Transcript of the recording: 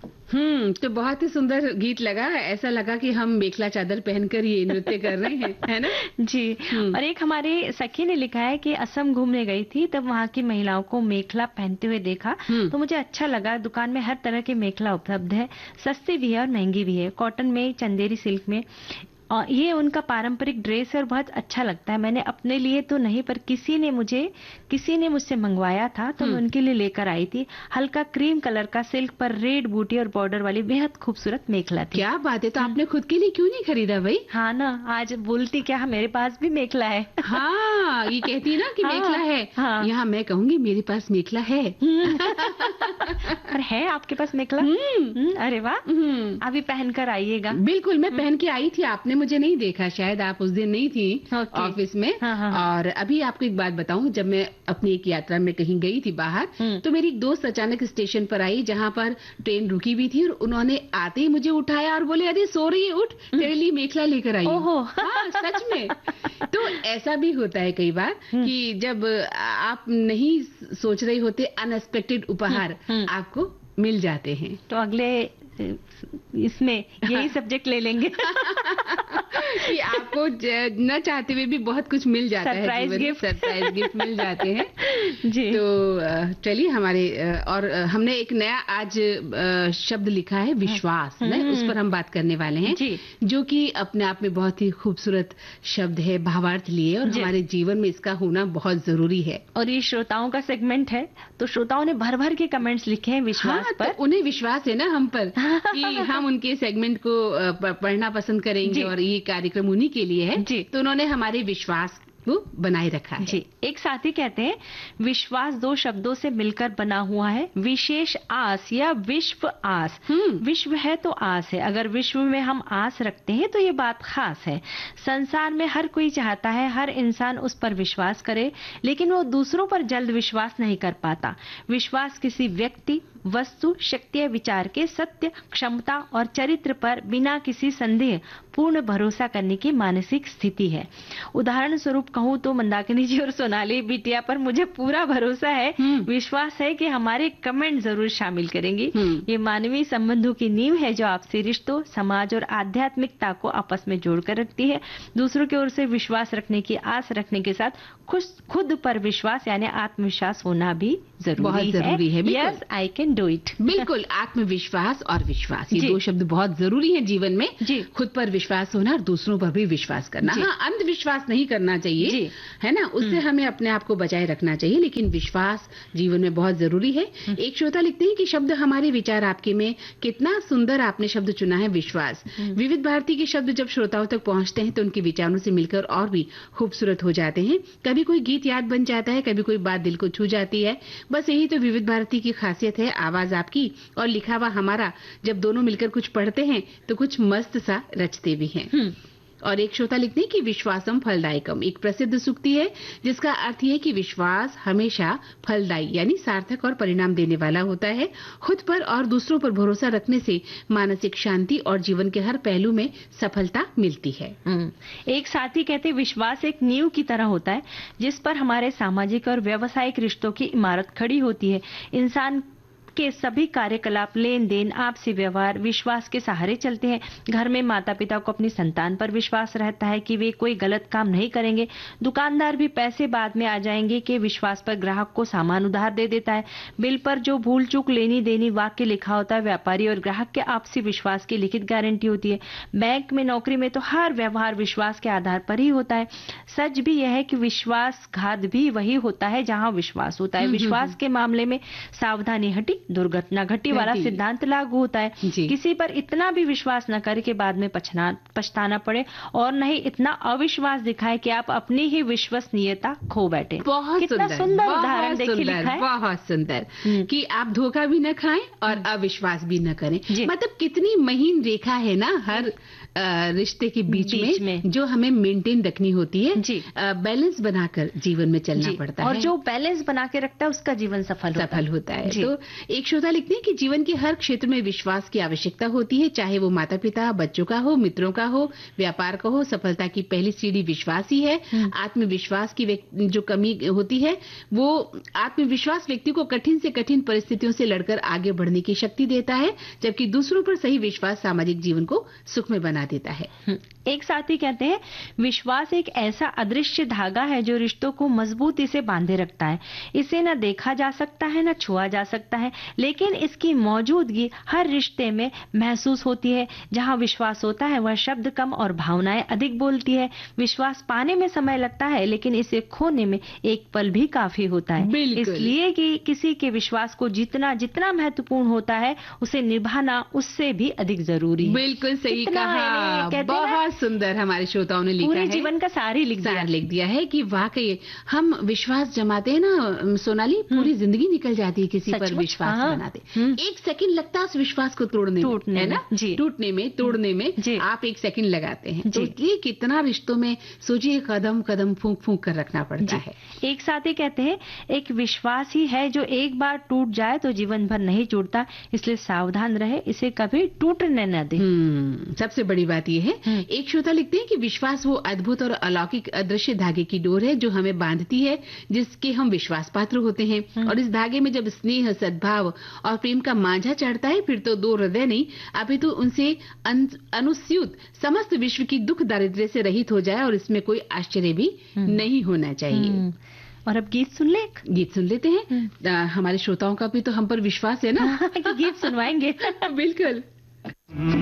तो बहुत ही सुंदर गीत लगा। ऐसा लगा कि हम मेखला चादर पहनकर ये नृत्य कर रहे हैं, है ना? जी। और एक हमारे सखी ने लिखा है कि असम घूमने गई थी, तब वहाँ की महिलाओं को मेखला पहनते हुए देखा तो मुझे अच्छा लगा। दुकान में हर तरह के मेखला उपलब्ध है, सस्ती भी है और महंगी भी है, कॉटन में, चंदेरी सिल्क में। और ये उनका पारंपरिक ड्रेस है और बहुत अच्छा लगता है। मैंने अपने लिए तो नहीं, पर किसी ने मुझसे मंगवाया था तो मैं उनके लिए लेकर आई थी। हल्का क्रीम कलर का सिल्क पर रेड बूटी और बॉर्डर वाली बेहद खूबसूरत मेखला थी। क्या बात है! तो आपने खुद के लिए क्यों नहीं खरीदा भाई? हाँ ना, आज बोलती क्या, मेरे पास भी मेखला है। हाँ, ये कहती ना कि मेखला है। यहाँ मैं कहूँगी मेरे पास मेखला है। और है आपके पास मेखला? अरे वाह, अभी पहन कर आइएगा। बिल्कुल, मैं पहन के आई थी, आपने मुझे नहीं देखा, शायद आप उस दिन नहीं थी ऑफिस में। और अभी आपको एक बात बताऊं, जब मैं अपनी एक यात्रा में कहीं गई थी बाहर, तो मेरी एक दोस्त अचानक स्टेशन पर आई जहां पर ट्रेन रुकी हुई थी, और उन्होंने आते ही मुझे उठाया और बोले, अरे सो रही है, उठ, तेरे लिए मेखला लेकर आई हूं। हाँ, सच में। तो ऐसा भी होता है कई बार कि जब आप नहीं सोच रहे होते, अनएक्सपेक्टेड उपहार आपको मिल जाते हैं। तो अगले इसमें यही सब्जेक्ट ले लेंगे कि आपको न चाहते हुए भी बहुत कुछ मिल जाता है, सरप्राइज गिफ्ट मिल जाते हैं। जी। तो चलिए, हमारे और हमने एक नया आज शब्द लिखा है, विश्वास, उस पर हम बात करने वाले हैं जी। जो कि अपने आप में बहुत ही खूबसूरत शब्द है, भावार्थ लिए, और हमारे जीवन में इसका होना बहुत जरूरी है। और ये श्रोताओं का सेगमेंट है, तो श्रोताओं ने भर भर के कमेंट्स लिखे हैं विश्वास पर। तो उन्हें विश्वास है ना हम पर कि हम उनके सेगमेंट को पढ़ना पसंद करेंगे और ये कार्यक्रम उन्हीं के लिए है जी। तो उन्होंने हमारे विश्वास को बनाए रखा है जी। एक साथी कहते हैं, विश्वास दो शब्दों से मिलकर बना हुआ है, विशेष आस या विश्व आस। विश्व है तो आस है, अगर विश्व में हम आस रखते हैं तो ये बात खास है। संसार में हर कोई चाहता है हर इंसान उस पर विश्वास करे, लेकिन वो दूसरों पर जल्द विश्वास नहीं कर पाता। विश्वास किसी व्यक्ति, वस्तु, शक्ति या विचार के सत्य, क्षमता और चरित्र पर बिना किसी संदेह पूर्ण भरोसा करने की मानसिक स्थिति है। उदाहरण स्वरूप कहूँ तो मंदाकिनी जी और सोनाली बिटिया पर मुझे पूरा भरोसा है, विश्वास है कि हमारे कमेंट जरूर शामिल करेंगी। ये मानवीय संबंधों की नींव है जो आपसी रिश्तों, समाज और आध्यात्मिकता को आपस में जोड़कर रखती है। दूसरों की ओर से विश्वास रखने की आस रखने के साथ खुद पर विश्वास यानी आत्मविश्वास होना भी जरूरी है। Yes, I can do it. बिल्कुल, आत्मविश्वास और विश्वास, ये दो शब्द बहुत जरूरी है जीवन में। खुद पर विश्वास होना और दूसरों पर भी विश्वास करना। हाँ, अंधविश्वास नहीं करना चाहिए, है ना, उससे हमें अपने आप को बचाए रखना चाहिए, लेकिन विश्वास जीवन में बहुत जरूरी है। एक श्रोता लिखते हैं कि शब्द हमारे विचार आपके में, कितना सुंदर आपने शब्द चुना है, विश्वास। विविध भारती के शब्द जब श्रोताओं तक पहुंचते हैं तो उनके विचारों से मिलकर और भी खूबसूरत हो जाते हैं। कभी कोई गीत याद बन जाता है, कभी कोई बात दिल को छू जाती है। बस यही तो विविध भारती की खासियत है, आवाज आपकी और लिखावा हमारा जब दोनों मिलकर कुछ पढ़ते हैं तो कुछ मस्त सा रचते भी हैं। और एक श्रोता लिखते हैं कि विश्वासम फलदायकम एक प्रसिद्ध सूक्ति है जिसका अर्थ है कि विश्वास हमेशा फलदायी यानी सार्थक और परिणाम देने वाला होता है। खुद पर और दूसरों पर भरोसा रखने से मानसिक शांति और जीवन के हर पहलू में सफलता मिलती है। एक साथी कहते हैं, विश्वास एक नींव की तरह होता है जिस पर हमारे सामाजिक और व्यावसायिक रिश्तों की इमारत खड़ी होती है। इंसान के सभी कार्यकलाप, लेन देन, आपसी व्यवहार विश्वास के सहारे चलते हैं। घर में माता पिता को अपनी संतान पर विश्वास रहता है कि वे कोई गलत काम नहीं करेंगे। दुकानदार भी पैसे बाद में आ जाएंगे के विश्वास पर ग्राहक को सामान उधार दे देता है। बिल पर जो भूल चूक लेनी देनी वाक्य लिखा होता है, व्यापारी और ग्राहक के आपसी विश्वास की लिखित गारंटी होती है। बैंक में, नौकरी में तो हर व्यवहार विश्वास के आधार पर ही होता है। सच भी यह है कि विश्वासघात भी वही होता है जहां विश्वास होता है। विश्वास के मामले में सावधानी हटी दुर्घटना घटी वाला सिद्धांत लागू होता है। किसी पर इतना भी विश्वास न करे कि बाद में पछताना पड़े, और नहीं इतना अविश्वास दिखाए कि आप अपनी ही विश्वसनीयता खो बैठे। कितना सुंदर उदाहरण देखिए लिखा है, बहुत सुंदर, कि आप धोखा भी न खाएं और अविश्वास भी न करें। मतलब कितनी महीन रेखा है ना हर रिश्ते के बीच में जो हमें मेंटेन रखनी होती है। बैलेंस बनाकर जीवन में चलना पड़ता है, और जो बैलेंस बना के रखता है उसका जीवन सफल होता है। तो एक श्रोता लिखते हैं कि जीवन के हर क्षेत्र में विश्वास की आवश्यकता होती है, चाहे वो माता पिता, बच्चों का हो, मित्रों का हो, व्यापार का हो। सफलता की पहली सीढ़ी विश्वास ही है। आत्मविश्वास की जो कमी होती है, वो आत्मविश्वास व्यक्ति को कठिन से कठिन परिस्थितियों से लड़कर आगे बढ़ने की शक्ति देता है, जबकि दूसरों पर सही विश्वास सामाजिक जीवन को सुखमय बना देता है। एक साथी कहते हैं, विश्वास एक ऐसा अदृश्य धागा है जो रिश्तों को मजबूती से बांधे रखता है। इसे न देखा जा सकता है, न छुआ जा सकता है, लेकिन इसकी मौजूदगी हर रिश्ते में महसूस होती है। जहां विश्वास होता है, वह शब्द कम और भावनाएं अधिक बोलती है। विश्वास पाने में समय लगता है, लेकिन इसे खोने में एक पल भी काफी होता है। इसलिए कि किसी के विश्वास को जितना जितना महत्वपूर्ण होता है, उसे निभाना उससे भी अधिक जरूरी है। बिल्कुल सही कहा, बहुत सुंदर हमारे श्रोताओं ने लिखा है। पूरे जीवन का सार ही लिख दिया है कि वाकई हम विश्वास जमाते हैं ना सोनाली, पूरी जिंदगी निकल जाती है किसी पर विश्वास बनाते। एक सेकंड लगता है उस विश्वास को तोड़ने है ना, टूटने में, तोड़ने में आप एक सेकंड लगाते हैं। तो ये कितना रिश्तों में सोचिए, कदम कदम फूंक फूंक कर रखना पड़ता है। एक साथी कहते हैं, एक विश्वास ही है जो एक बार टूट जाए तो जीवन भर नहीं टूटता, इसलिए सावधान रहे, इसे कभी टूटने न दे। सबसे बड़ी बात यह है। एक श्रोता लिखते हैं कि विश्वास वो अद्भुत और अलौकिक अदृश्य धागे की डोर है जो हमें बांधती है, जिसके हम विश्वास पात्र होते हैं। और इस धागे में जब स्नेह, सद्भाव और प्रेम का मांझा चढ़ता है, फिर तो दो हृदय नहीं, अपितु उनसे अनुस्यूत समस्त विश्व की दुख दारिद्र्य से रहित हो जाए, और इसमें कोई आश्चर्य भी नहीं होना चाहिए। और अब गीत सुन लेते हैं। हमारे श्रोताओं का भी तो हम पर विश्वास है ना कि गीत सुनवाएंगे। बिल्कुल।